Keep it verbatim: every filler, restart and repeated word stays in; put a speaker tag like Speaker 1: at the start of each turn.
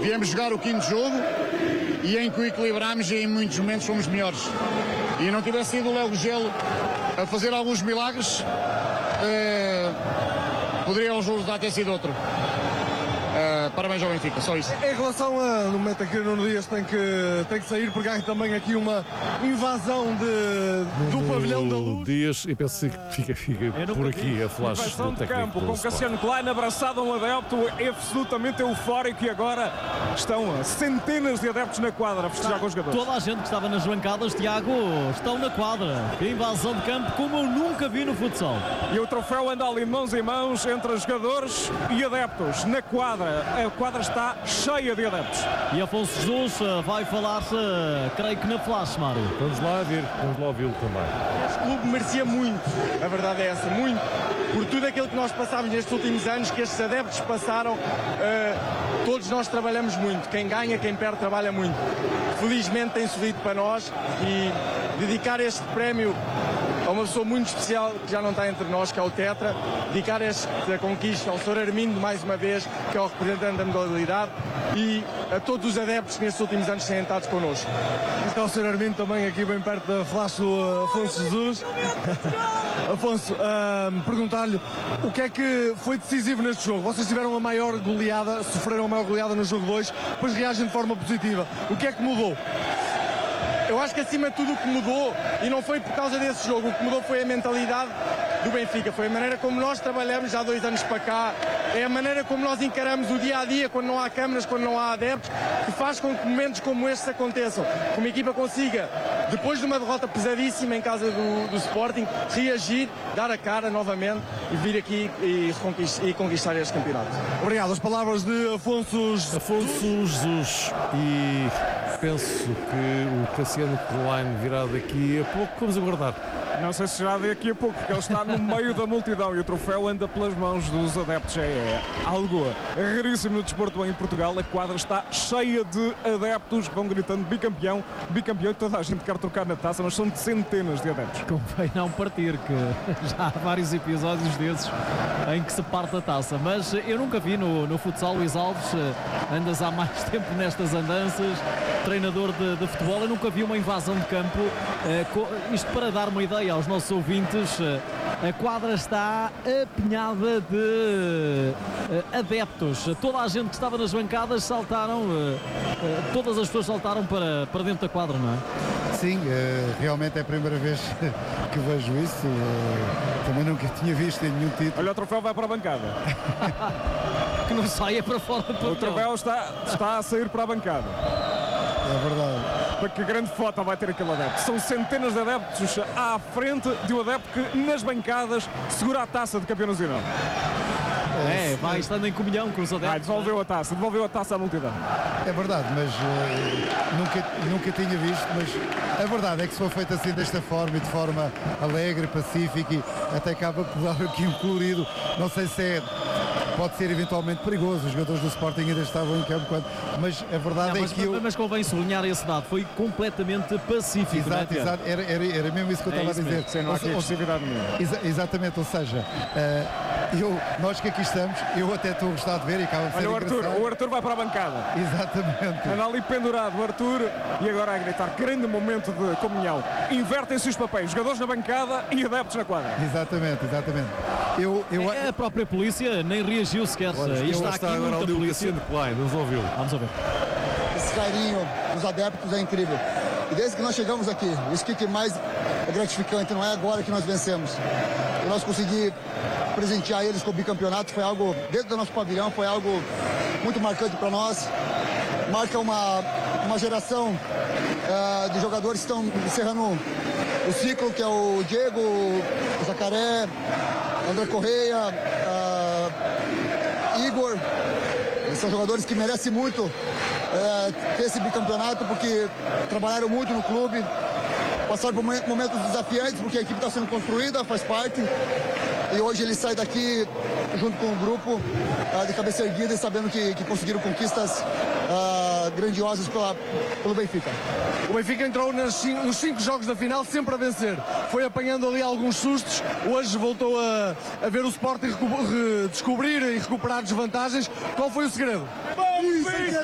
Speaker 1: viemos jogar o quinto jogo e em que o equilibramos e em muitos momentos fomos melhores. E não tivesse sido o Léo Gelo a fazer alguns milagres, eh, poderia o resultado ter sido outro. Uh, parabéns ao Benfica, só isso.
Speaker 2: Em relação a, no momento em que Nuno Dias tem que, tem que sair, porque há também aqui uma invasão de, do pavilhão da luz.
Speaker 3: Dias, e penso que fica, fica por aqui vi. a flash
Speaker 4: invasão
Speaker 3: do
Speaker 4: de campo,
Speaker 3: do
Speaker 4: com Cassiano Klein abraçado a um adepto absolutamente eufórico, e agora estão centenas de adeptos na quadra a festejar com os jogadores.
Speaker 5: Toda a gente que estava nas bancadas, Tiago, estão na quadra. Que invasão de campo como eu nunca vi no futsal.
Speaker 4: E o troféu anda ali de mãos em mãos entre jogadores e adeptos na quadra. A quadra está cheia de adeptos.
Speaker 5: E Afonso Jesus vai falar-se, creio que na flash, Mário.
Speaker 3: Vamos lá ver, vamos lá ouvi-lo também.
Speaker 6: Este clube merecia muito, a verdade é essa, muito, por tudo aquilo que nós passámos nestes últimos anos, que estes adeptos passaram. Uh, todos nós trabalhamos muito, quem ganha, quem perde trabalha muito. Felizmente tem sorrido para nós, e dedicar este prémio a uma pessoa muito especial que já não está entre nós, que é o Tetra, dedicar esta conquista ao senhor Armindo mais uma vez, que é o representante da modalidade, e a todos os adeptos que nestes últimos anos têm estado connosco.
Speaker 2: Está o senhor Armindo também aqui bem perto da flash do Afonso Jesus. Afonso, uh, perguntar-lhe o que é que foi decisivo neste jogo. Vocês tiveram a maior goleada, sofreram a maior goleada no jogo dois, depois reagem de forma positiva. O que é que mudou?
Speaker 6: Eu acho que acima de tudo o que mudou, e não foi por causa desse jogo, o que mudou foi a mentalidade do Benfica, foi a maneira como nós trabalhamos já há dois anos para cá, é a maneira como nós encaramos o dia a dia quando não há câmaras, quando não há adeptos, que faz com que momentos como estes aconteçam, que uma equipa consiga, depois de uma derrota pesadíssima em casa do, do Sporting, reagir, dar a cara novamente e vir aqui e conquistar, e conquistar este campeonato.
Speaker 2: Obrigado. As palavras de Afonso
Speaker 3: Afonso Jesus, e penso que o Cassiano Klein virá daqui a pouco. Vamos aguardar.
Speaker 4: Não sei se será daqui a pouco, porque ele está no meio da multidão e o troféu anda pelas mãos dos adeptos. É algo raríssimo no desporto em Portugal. A quadra está cheia de adeptos que vão gritando bicampeão, bicampeão. Toda a gente quer trocar na taça, mas são de centenas de adeptos.
Speaker 5: Convém não partir, que já há vários episódios desses em que se parte a taça. Mas eu nunca vi no, no futsal, Luís Alves, andas há mais tempo nestas andanças, treinador de, de futebol, eu nunca vi uma invasão de campo. Uh, isto para dar uma ideia aos nossos ouvintes, uh, a quadra está apinhada de uh, adeptos. Toda a gente que estava nas bancadas saltaram, uh, uh, todas as pessoas saltaram para, para dentro da quadra, não é?
Speaker 7: Sim, uh, realmente é a primeira vez que vejo isso. Uh, também nunca tinha visto em nenhum título.
Speaker 4: Olha, o troféu vai para a bancada.
Speaker 5: Que não saia para fora do
Speaker 4: O troféu está, está a sair para a bancada.
Speaker 7: É verdade.
Speaker 4: Para que grande foto vai ter aquele adepto. São centenas de adeptos à frente de um adepto que nas bancadas segura a taça de campeão nacional.
Speaker 5: É, vai estando em comunhão com os adeptos.
Speaker 4: Ah, devolveu a taça, devolveu a taça à multidão.
Speaker 7: É verdade, mas uh, nunca, nunca tinha visto, mas a verdade é que se for feito assim desta forma e de forma alegre, pacífica, e até acaba por dar aqui um colorido, não sei se é, pode ser eventualmente perigoso, os jogadores do Sporting ainda estavam em campo, quando, mas a verdade
Speaker 5: não,
Speaker 7: é
Speaker 5: mas,
Speaker 7: que eu...
Speaker 5: Mas convém sublinhar esse dado, foi completamente pacífico.
Speaker 7: Exato,
Speaker 5: não é,
Speaker 7: exato, era, era, era mesmo isso que eu
Speaker 5: é
Speaker 7: estava a dizer.
Speaker 4: Sim, não há aqui agressividade nenhuma.
Speaker 7: Exa exatamente, ou seja, uh, eu, nós que aqui estamos, eu até estou a gostar de ver e acaba de ser
Speaker 4: Olha, o Arthur,
Speaker 7: engraçado.
Speaker 4: o Arthur vai para a bancada.
Speaker 7: Exatamente.
Speaker 4: Anda ali pendurado o Arthur e agora a gritar. Grande momento de comunhão. Invertem-se os papéis. Jogadores na bancada e adeptos na quadra.
Speaker 7: Exatamente, exatamente. Eu, eu...
Speaker 5: É, a própria polícia nem reagiu sequer.
Speaker 3: Olha,
Speaker 5: e está
Speaker 3: está
Speaker 5: aqui
Speaker 3: agora
Speaker 5: muita
Speaker 3: ali o
Speaker 5: polícia.
Speaker 3: Cassiano Klein, vamos ouvi-lo.
Speaker 5: Vamos ouvir.
Speaker 8: Esse carinho dos adeptos é incrível. E desde que nós chegamos aqui, isso que é mais é gratificante, não é agora que nós vencemos. E nós conseguimos presentear eles com o bicampeonato, foi algo, dentro do nosso pavilhão, foi algo muito marcante para nós. Marca uma, uma geração uh, de jogadores que estão encerrando o ciclo, que é o Diego, o Jacaré, André Correia, uh, Igor. Eles são jogadores que merecem muito uh, ter esse bicampeonato, porque trabalharam muito no clube, passaram por momentos desafiantes, porque a equipe está sendo construída, faz parte. E hoje ele sai daqui junto com o grupo uh, de cabeça erguida e sabendo que, que conseguiram conquistas uh, grandiosas pela, pelo Benfica.
Speaker 2: O Benfica entrou nas, nos cinco jogos da final sempre a vencer. Foi apanhando ali alguns sustos. Hoje voltou a, a ver o Sporting descobrir e recuperar desvantagens. Qual foi o segredo?